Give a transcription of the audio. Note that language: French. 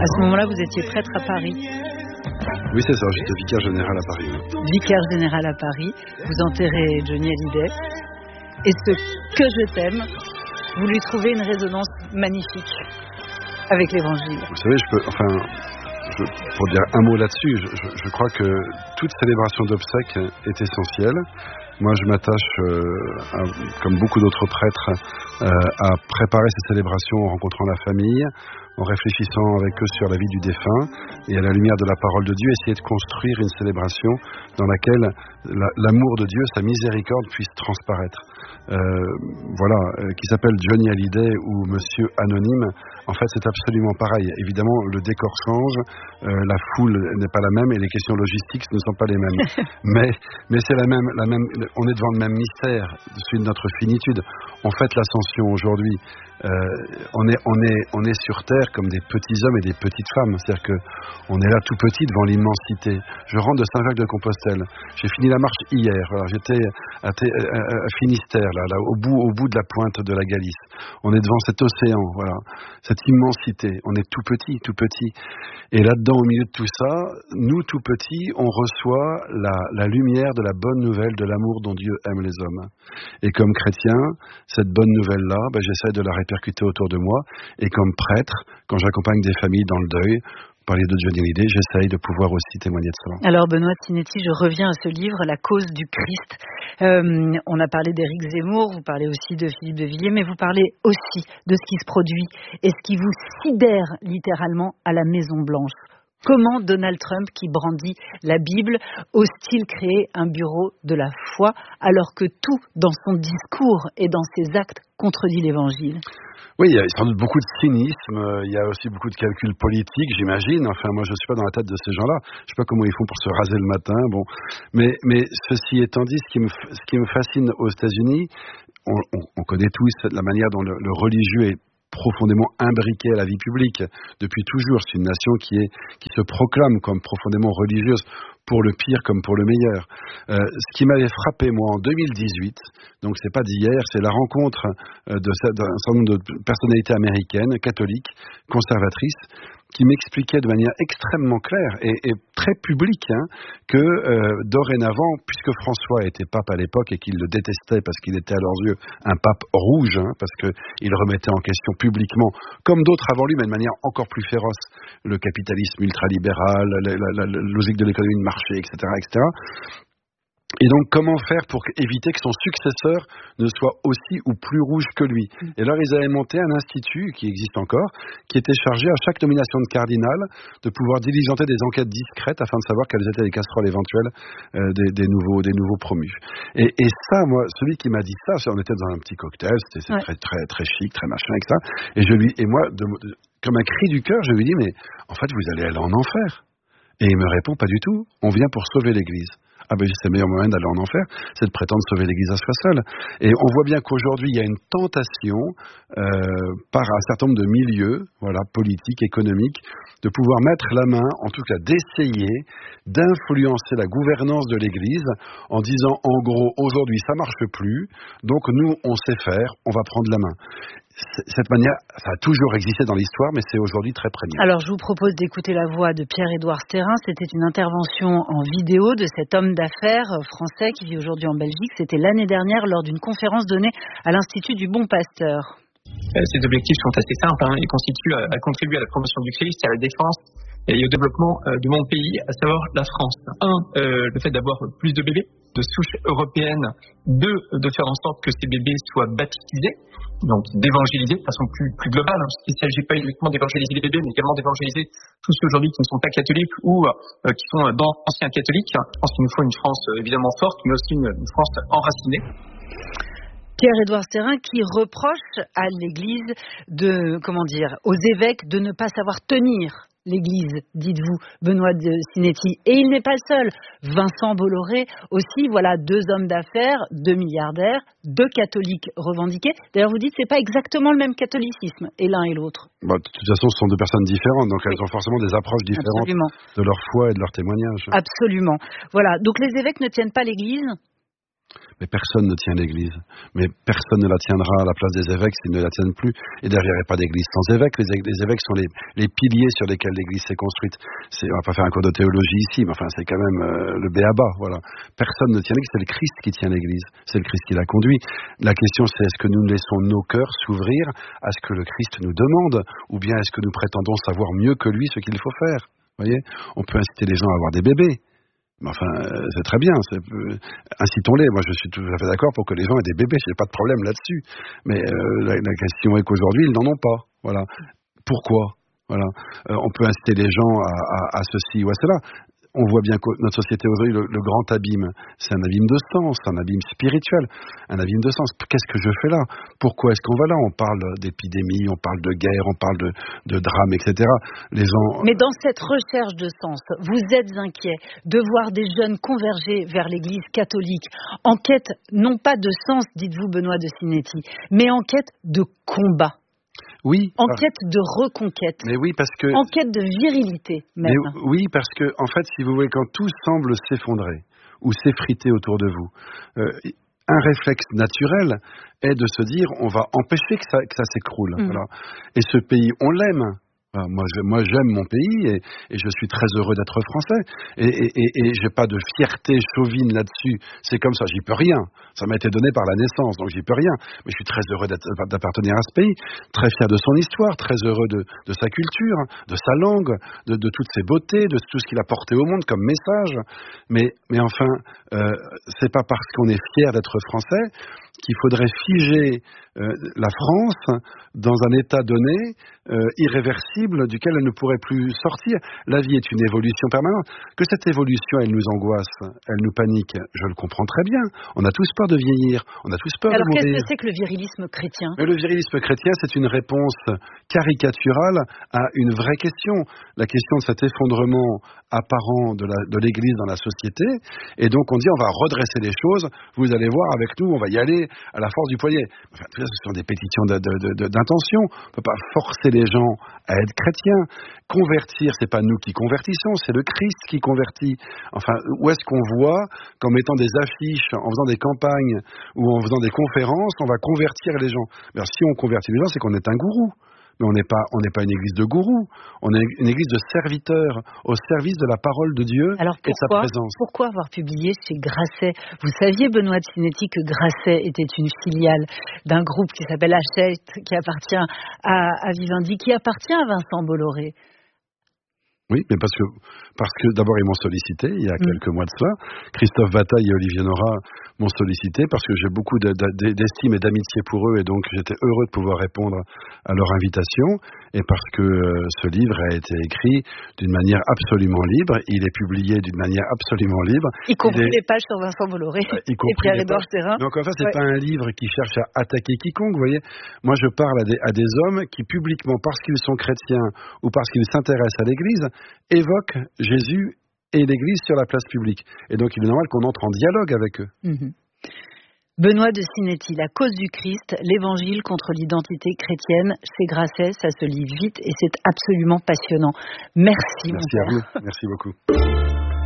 ce moment-là, vous étiez prêtre à Paris. Oui, c'est ça, j'étais vicaire général à Paris. Vicaire général à Paris, vous enterrez Johnny Hallyday. Et ce Que je t'aime, vous lui trouvez une résonance magnifique avec l'Évangile. Vous savez, pour dire un mot là-dessus, je crois que toute célébration d'obsèques est essentielle. Moi, je m'attache, comme beaucoup d'autres prêtres, à préparer ces célébrations en rencontrant la famille, en réfléchissant avec eux sur la vie du défunt et à la lumière de la parole de Dieu, essayer de construire une célébration dans laquelle l'amour de Dieu, sa miséricorde puisse transparaître. Qui s'appelle Johnny Hallyday ou Monsieur Anonyme, en fait c'est absolument pareil. Évidemment, le décor change, la foule n'est pas la même et les questions logistiques ne sont pas les mêmes. mais c'est la même, on est devant le même mystère, celui de notre finitude. On fête l'ascension aujourd'hui. On est sur terre comme des petits hommes et des petites femmes, c'est-à-dire que on est là tout petit devant l'immensité. Je rentre de Saint-Jacques-de-Compostelle. J'ai fini la marche hier. Alors, j'étais à Finistère, là au bout de la pointe de la Galice. On est devant cet océan, voilà, cette immensité. On est tout petit. Et là-dedans, au milieu de tout ça, nous tout petits, on reçoit la lumière de la bonne nouvelle de l'amour dont Dieu aime les hommes. Et comme chrétien, cette bonne nouvelle-là, j'essaie de la répercuter autour de moi. Et comme prêtre, quand j'accompagne des familles dans le deuil, parler de Johnny Hallyday, j'essaye de pouvoir aussi témoigner de cela. Alors Benoît Sinetti, je reviens à ce livre, La cause du Christ. On a parlé d'Éric Zemmour, vous parlez aussi de Philippe de Villiers, mais vous parlez aussi de ce qui se produit et ce qui vous sidère littéralement à la Maison Blanche. Comment Donald Trump, qui brandit la Bible, ose-t-il créer un bureau de la foi alors que tout dans son discours et dans ses actes contredit l'Évangile ? Oui, il y a sans doute beaucoup de cynisme, il y a aussi beaucoup de calculs politiques, j'imagine. Enfin, moi, je ne suis pas dans la tête de ces gens-là. Je ne sais pas comment ils font pour se raser le matin. Bon, mais ceci étant dit, ce qui me fascine aux États-Unis, on connaît tous la manière dont le religieux est profondément imbriqué à la vie publique depuis toujours. C'est une nation qui se proclame comme profondément religieuse, pour le pire comme pour le meilleur. Ce qui m'avait frappé, moi, en 2018, donc c'est pas d'hier, c'est la rencontre d'un certain nombre de personnalités américaines, catholiques, conservatrices, qui m'expliquaient de manière extrêmement claire et très publique que dorénavant, puisque François était pape à l'époque et qu'ils le détestaient parce qu'il était à leurs yeux un pape rouge, parce qu'il remettait en question publiquement, comme d'autres avant lui, mais de manière encore plus féroce, le capitalisme ultralibéral, la logique de l'économie de marché, etc. Et donc, comment faire pour éviter que son successeur ne soit aussi ou plus rouge que lui ? Et alors, ils avaient monté un institut, qui existe encore, qui était chargé à chaque nomination de cardinal de pouvoir diligenter des enquêtes discrètes afin de savoir quelles étaient les casseroles éventuelles des nouveaux promus. Et ça, moi, celui qui m'a dit ça, on était dans un petit cocktail, c'était très, très, très chic, très machin, avec ça. Et moi, comme un cri du cœur, je lui dis, mais en fait, vous allez aller en enfer. Et il me répond, pas du tout, on vient pour sauver l'Église. C'est le meilleur moyen d'aller en enfer, c'est de prétendre sauver l'Église à soi seule. Et on voit bien qu'aujourd'hui, il y a une tentation par un certain nombre de milieux, politiques, économiques, de pouvoir mettre la main, en tout cas d'essayer d'influencer la gouvernance de l'Église en disant, en gros, aujourd'hui, ça marche plus, donc nous, on sait faire, on va prendre la main. Cette manière, ça a toujours existé dans l'histoire, mais c'est aujourd'hui très prégnant. Alors, je vous propose d'écouter la voix de Pierre-Édouard Stérin. C'était une intervention en vidéo de cet homme d'affaires français qui vit aujourd'hui en Belgique. C'était l'année dernière lors d'une conférence donnée à l'Institut du Bon Pasteur. Ces objectifs sont assez simples. Ils constituent à contribuer à la promotion du Christ, à la défense et au développement de mon pays, à savoir la France. Le fait d'avoir plus de bébés de souche européenne. 2, de faire en sorte que ces bébés soient baptisés, donc d'évangéliser de façon plus globale. Il ne s'agit pas uniquement d'évangéliser les bébés, mais également d'évangéliser tous ceux aujourd'hui qui ne sont pas catholiques ou qui sont d'anciens catholiques. Je pense qu'il nous faut une France évidemment forte, mais aussi une France enracinée. Pierre-Édouard Stérin qui reproche à l'Église aux évêques de ne pas savoir tenir l'Église, dites-vous, Benoît Sinetti. Et il n'est pas le seul. Vincent Bolloré aussi, 2 hommes d'affaires, 2 milliardaires, 2 catholiques revendiqués. D'ailleurs, vous dites que ce n'est pas exactement le même catholicisme, et l'un et l'autre. De toute façon, ce sont 2 personnes différentes, donc elles ont forcément des approches différentes. Absolument. De leur foi et de leur témoignage. Absolument. Donc les évêques ne tiennent pas l'Église ? Mais personne ne tient l'Église. Mais personne ne la tiendra à la place des évêques s'ils ne la tiennent plus. Et derrière, il n'y a pas d'Église sans évêques. Les évêques sont les piliers sur lesquels l'Église s'est construite. On va pas faire un cours de théologie ici, mais enfin, c'est quand même le b.a.-ba. Voilà. Personne ne tient l'Église. C'est le Christ qui tient l'Église. C'est le Christ qui la conduit. La question, c'est est-ce que nous laissons nos cœurs s'ouvrir à ce que le Christ nous demande, ou bien est-ce que nous prétendons savoir mieux que lui ce qu'il faut faire? Vous voyez, on peut inciter les gens à avoir des bébés. Mais enfin, c'est très bien. Incitons-les. Moi, je suis tout à fait d'accord pour que les gens aient des bébés. J'ai pas de problème là-dessus. Mais la question est qu'aujourd'hui, ils n'en ont pas. Voilà. Pourquoi? Voilà. On peut inciter les gens à ceci ou à cela. On voit bien que notre société aujourd'hui, le grand abîme, c'est un abîme de sens, un abîme spirituel, un abîme de sens. Qu'est-ce que je fais là? Pourquoi est-ce qu'on va là? On parle d'épidémie, on parle de guerre, on parle de drame, etc. Les gens... Mais dans cette recherche de sens, vous êtes inquiet de voir des jeunes converger vers l'Église catholique, en quête non pas de sens, dites-vous Benoît de Sinetti, mais en quête de combat. Oui. En quête de reconquête. Mais oui, parce que... En quête de virilité, même. Mais oui, parce que, en fait, si vous voulez, quand tout semble s'effondrer ou s'effriter autour de vous, un réflexe naturel est de se dire, on va empêcher que ça s'écroule. Voilà. Et ce pays, on l'aime. Moi, j'aime mon pays et je suis très heureux d'être français. Et j'ai pas de fierté chauvine là-dessus. C'est comme ça, j'y peux rien. Ça m'a été donné par la naissance, donc j'y peux rien. Mais je suis très heureux d'appartenir à ce pays, très fier de son histoire, très heureux de sa culture, de sa langue, de toutes ses beautés, de tout ce qu'il a porté au monde comme message. Mais enfin, c'est pas parce qu'on est fier d'être français qu'il faudrait figer la France dans un état donné, irréversible, duquel elle ne pourrait plus sortir. La vie est une évolution permanente. Que cette évolution, elle nous angoisse, elle nous panique, je le comprends très bien. On a tous peur de vieillir, on a tous peur de mourir. Alors qu'est-ce que c'est que le virilisme chrétien? Mais le virilisme chrétien, c'est une réponse caricaturale à une vraie question. La question de cet effondrement apparent de l'Église dans la société. Et donc on dit, on va redresser les choses, vous allez voir, avec nous, on va y aller à la force du poignet. Enfin, tout ça, ce sont des pétitions d'intention. On ne peut pas forcer les gens à être chrétiens. Convertir, c'est pas nous qui convertissons, c'est le Christ qui convertit. Enfin, où est-ce qu'on voit qu'en mettant des affiches, en faisant des campagnes ou en faisant des conférences, on va convertir les gens? Alors, si on convertit les gens, c'est qu'on est un gourou. Mais on n'est pas une église de gourous, on est une église de serviteurs au service de la parole de Dieu et de sa présence. Pourquoi avoir publié chez Grasset? Vous saviez, Benoît de Sinetti, que Grasset était une filiale d'un groupe qui s'appelle Hachette, qui appartient à Vivendi, qui appartient à Vincent Bolloré. Oui, mais parce que d'abord ils m'ont sollicité il y a quelques mois de cela. Christophe Bataille et Olivier Nora m'ont sollicité parce que j'ai beaucoup d'estime et d'amitié pour eux et donc j'étais heureux de pouvoir répondre à leur invitation et parce que ce livre a été écrit d'une manière absolument libre, il est publié d'une manière absolument libre. Y compris les pages sur Vincent Bolloré et Pierre-Édouard Terrain. Donc en fait c'est pas un livre qui cherche à attaquer quiconque, vous voyez. Moi je parle à des hommes qui publiquement, parce qu'ils sont chrétiens ou parce qu'ils s'intéressent à l'Église, évoquent Jésus et l'Église sur la place publique. Et donc il est normal qu'on entre en dialogue avec eux. Benoît de Sinetti, La cause du Christ, l'Évangile contre l'identité chrétienne, c'est Grasset, ça se lit vite et c'est absolument passionnant. Merci. Merci à vous, merci beaucoup.